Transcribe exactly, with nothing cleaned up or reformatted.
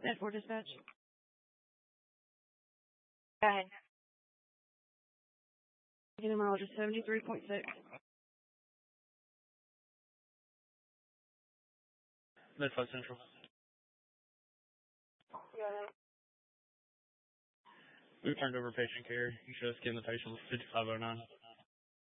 ten four dispatch. Go ahead. Getting mileage is seventy-three point six. Midfield Central. We turned over patient care. You should have given the patient fifty-five oh nine.